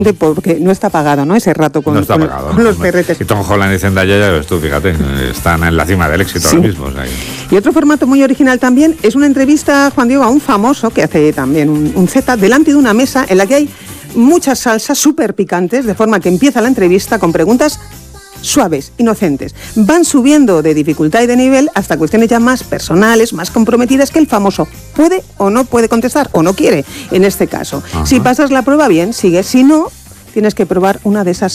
porque no está pagado, ¿no? Ese rato con los perretes. Y Tom Holland y Zendaya, ya ves tú, fíjate, están en la cima del éxito ahora mismo. O sea. Y otro formato muy original también es una entrevista, Juan Diego, a un famoso que hace también un Z delante de una mesa en la que hay muchas salsas súper picantes, de forma que empieza la entrevista con preguntas suaves, inocentes. Van subiendo de dificultad y de nivel hasta cuestiones ya más personales, más comprometidas, que el famoso puede o no puede contestar, o no quiere, en este caso. Ajá. Si pasas la prueba bien, sigues. Si no, tienes que probar una de esas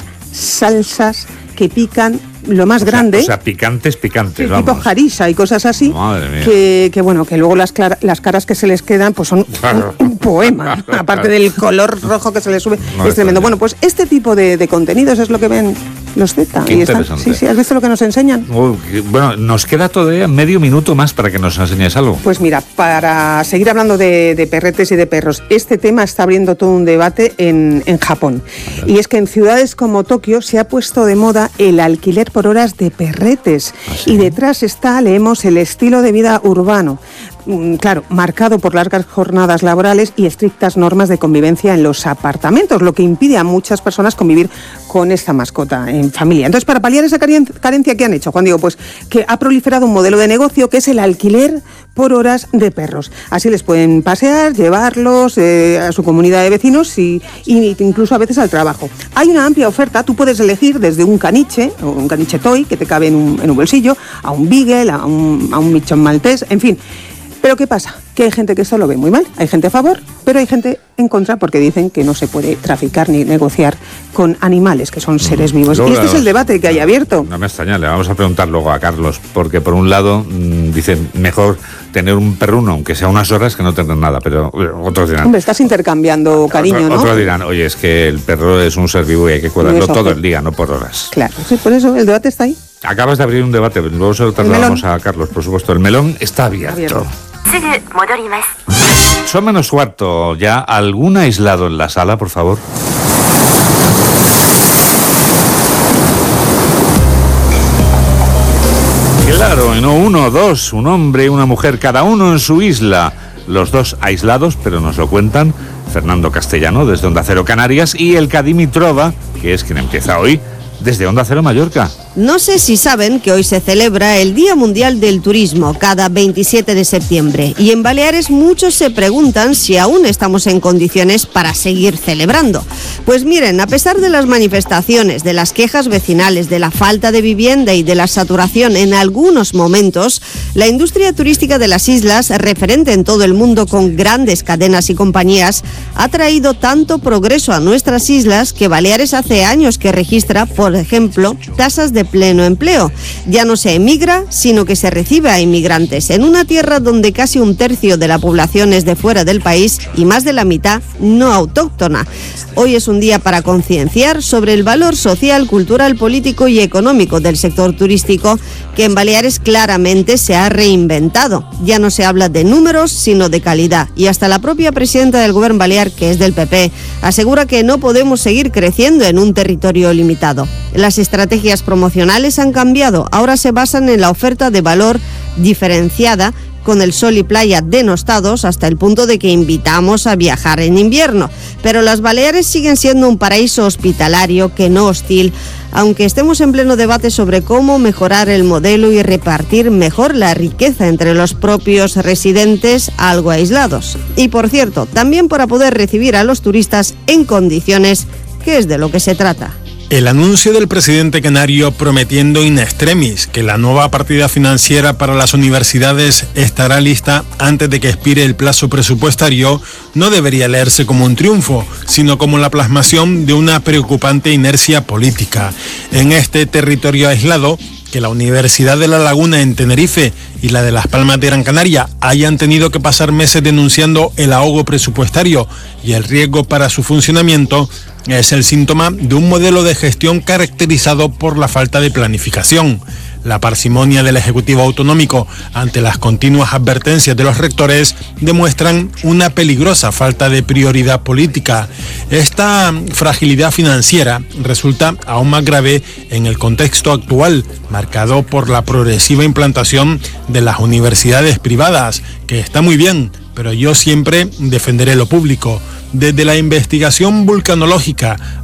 salsas que pican lo más grande. O sea, picantes, sí, vamos. Tipo harissa y cosas así. Madre mía. Que bueno, que luego las caras que se les quedan pues son un poema. Aparte del color rojo que se les sube. No, es tremendo. Bueno, pues este tipo de contenidos es lo que ven los Z. Qué interesante. Sí, ¿has visto lo que nos enseñan? Bueno, nos queda todavía medio minuto más para que nos enseñes algo. Pues mira, para seguir hablando de perretes y de perros, este tema está abriendo todo un debate en Japón. Y es que en ciudades como Tokio se ha puesto de moda el alquiler por horas de perretes. ¿Sí? Y detrás está, leemos, el estilo de vida urbano. Claro, marcado por largas jornadas laborales y estrictas normas de convivencia en los apartamentos, lo que impide a muchas personas convivir con esta mascota en familia. Entonces, para paliar esa carencia, ¿qué han hecho, Juan Diego? Pues que ha proliferado un modelo de negocio que es el alquiler por horas de perros. Así les pueden pasear, llevarlos a su comunidad de vecinos y incluso a veces al trabajo. Hay una amplia oferta, tú puedes elegir desde un caniche, o un caniche toy que te cabe en un bolsillo, a un beagle, a un michón maltés, en fin. Pero ¿qué pasa? Que hay gente que esto lo ve muy mal. Hay gente a favor, pero hay gente en contra porque dicen que no se puede traficar ni negociar con animales, que son seres vivos. Y este es el debate que hay abierto. No me extraña, le vamos a preguntar luego a Carlos, porque por un lado dicen mejor tener un perruno, aunque sea unas horas, que no tener nada, pero otros dirán... Hombre, estás intercambiando cariño, ¿no? Otros dirán, oye, es que el perro es un ser vivo y hay que cuidarlo todo el día, no por horas. Claro, sí, por eso el debate está ahí. Acabas de abrir un debate, luego se lo trasladamos a Carlos, por supuesto. El melón está abierto. Son menos cuarto ya. ¿Algún aislado en la sala, por favor? Claro, y no uno, dos, un hombre y una mujer, cada uno en su isla. Los dos aislados, pero nos lo cuentan Fernando Castellano, desde Onda Cero Canarias, y el Cadimi Trova, que es quien empieza hoy, desde Onda Cero Mallorca. No sé si saben que hoy se celebra el Día Mundial del Turismo, cada 27 de septiembre. Y en Baleares muchos se preguntan si aún estamos en condiciones para seguir celebrando. Pues miren, a pesar de las manifestaciones, de las quejas vecinales, de la falta de vivienda y de la saturación en algunos momentos, la industria turística de las islas, referente en todo el mundo con grandes cadenas y compañías, ha traído tanto progreso a nuestras islas que Baleares hace años que registra, por ejemplo, tasas de pleno empleo. Ya no se emigra, sino que se recibe a inmigrantes en una tierra donde casi un tercio de la población es de fuera del país y más de la mitad no autóctona. Hoy es un día para concienciar sobre el valor social, cultural, político y económico del sector turístico, que en Baleares claramente se ha reinventado. Ya no se habla de números, sino de calidad. Y hasta la propia presidenta del Gobierno Balear, que es del PP, asegura que no podemos seguir creciendo en un territorio limitado. Las estrategias promocionales han cambiado. Ahora se basan en la oferta de valor diferenciada, con el sol y playa denostados hasta el punto de que invitamos a viajar en invierno. Pero las Baleares siguen siendo un paraíso hospitalario que no hostil, aunque estemos en pleno debate sobre cómo mejorar el modelo y repartir mejor la riqueza entre los propios residentes algo aislados. Y por cierto, también para poder recibir a los turistas en condiciones, que es de lo que se trata. El anuncio del presidente canario prometiendo in extremis que la nueva partida financiera para las universidades estará lista antes de que expire el plazo presupuestario no debería leerse como un triunfo, sino como la plasmación de una preocupante inercia política. En este territorio aislado, que la Universidad de La Laguna en Tenerife y la de Las Palmas de Gran Canaria hayan tenido que pasar meses denunciando el ahogo presupuestario y el riesgo para su funcionamiento, es el síntoma de un modelo de gestión caracterizado por la falta de planificación. La parsimonia del Ejecutivo Autonómico ante las continuas advertencias de los rectores demuestran una peligrosa falta de prioridad política. Esta fragilidad financiera resulta aún más grave en el contexto actual, marcado por la progresiva implantación de las universidades privadas, que está muy bien, pero yo siempre defenderé lo público. Desde la investigación vulcanológica